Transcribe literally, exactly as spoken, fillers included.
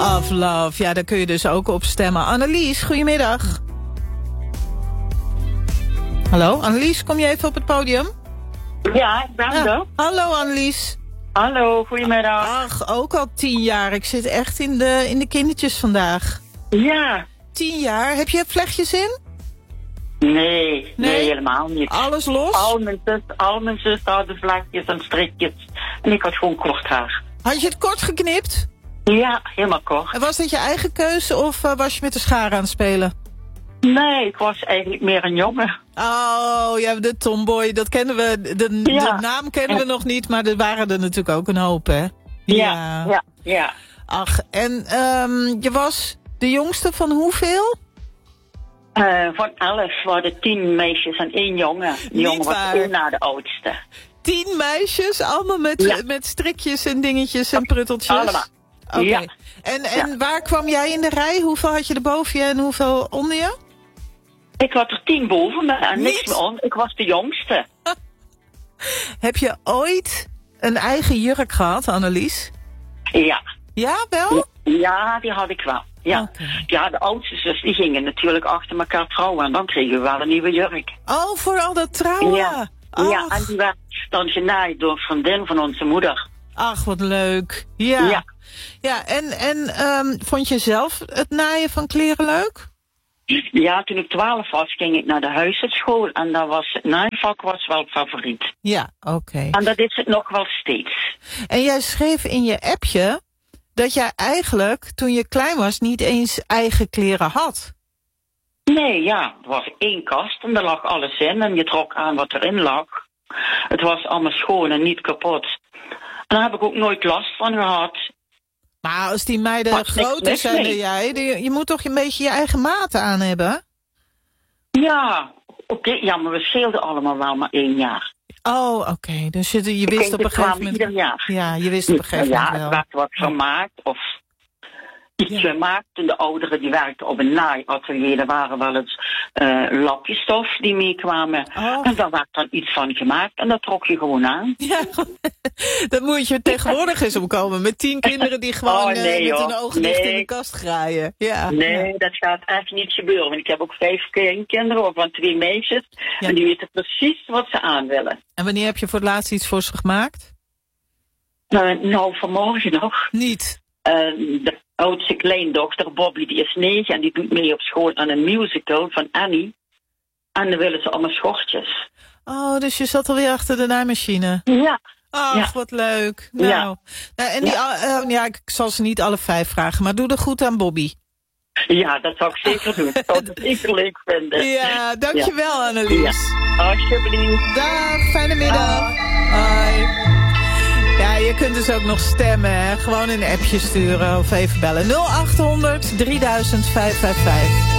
of Love. Ja, daar kun je dus ook op stemmen. Annelies, goedemiddag. Hallo, Annelies, kom je even op het podium? Ja, ik ben ja. er. Hallo, Annelies. Hallo, goedemiddag. Ach, ook al tien jaar. Ik zit echt in de, in de kindertjes vandaag. Ja. Tien jaar. Heb je vlechtjes in? Nee, nee, nee, helemaal niet. Alles los? Al mijn zus, al mijn zus hadden vlekjes en strikjes. En ik had gewoon kort haar. Had je het kort geknipt? Ja, helemaal kort. En was dat je eigen keuze of uh, was je met de schaar aan het spelen? Nee, ik was eigenlijk meer een jongen. Oh, ja, de tomboy, dat kennen we. De, ja. de naam kennen we nog niet, maar er waren er natuurlijk ook een hoop, hè? Ja, ja, ja. Ach, en um, je was de jongste van hoeveel? Uh, van elf waren tien meisjes en één jongen. De jongen was één na de oudste. Tien meisjes, allemaal met, ja. met strikjes en dingetjes en prutteltjes? Allemaal. Oké. Okay. Ja. En, en ja. waar kwam jij in de rij? Hoeveel had je er boven je en hoeveel onder je? Ik had er tien boven me en niks meer onder. Ik was de jongste. Heb je ooit een eigen jurk gehad, Annelies? Ja. Ja, wel? Ja, die had ik wel. Ja, okay. Ja, de oudste zus die gingen natuurlijk achter elkaar trouwen en dan kregen we wel een nieuwe jurk. Oh, voor al dat trouwen? Ja, ja, en die werd dan genaaid door een vriendin van onze moeder. Ach, wat leuk. Ja. Ja, ja en, en um, vond je zelf het naaien van kleren leuk? Ja, toen ik twaalf was ging ik naar de huisartschool en daar was het naaivak was wel favoriet. Ja, oké. Okay. En dat is het nog wel steeds. En jij schreef in je appje dat jij eigenlijk, toen je klein was, niet eens eigen kleren had. Nee, ja. Er was één kast en daar lag alles in en je trok aan wat erin lag. Het was allemaal schoon en niet kapot. En daar heb ik ook nooit last van gehad. Maar als die meiden maar groter zijn dan jij, die, je moet toch een beetje je eigen maat aan hebben? Ja, oké. Okay, ja, maar we scheelden allemaal wel maar één jaar. Oh, oké. Okay. Dus je, je wist op een gegeven moment... ieder jaar. Ja, je wist op een gegeven moment ja, wel. Ja, het werd wat gemaakt of iets ja. gemaakt. En de ouderen die werkten op een naaiatelier. Er waren wel eens uh, lapjes stof die meekwamen. Oh. En daar werd dan iets van gemaakt. En dat trok je gewoon aan. Ja, dat moet je tegenwoordig eens omkomen. Met tien kinderen die gewoon oh, nee, uh, met hun ogen nee. dicht in de kast graaien. Ja, nee, ja. dat gaat echt niet gebeuren. Want ik heb ook vijf kinderen, ook van twee meisjes. Ja. En die weten precies wat ze aan willen. En wanneer heb je voor het laatst iets voor ze gemaakt? Uh, nou, vanmorgen nog. Niet? Uh, de oudste kleindochter, Bobby, die is negen en die doet mee op school aan een musical van Annie. En dan willen ze allemaal schortjes. Oh, dus je zat alweer achter de naaimachine? Ja. Ach, ja. Wat leuk. Nou, ja. nou en die, ja. Uh, ja, ik zal ze niet alle vijf vragen, maar doe er goed aan Bobby. Ja, dat zou ik zeker doen. Dat zou ik zeker leuk vinden. Ja, dankjewel ja. Annelies. Ja. Alsjeblieft. Dag, fijne middag. Hoi. Ja, je kunt dus ook nog stemmen, hè. Gewoon een appje sturen of even bellen. nul acht honderd drieduizend vijfhonderdvijfenvijftig.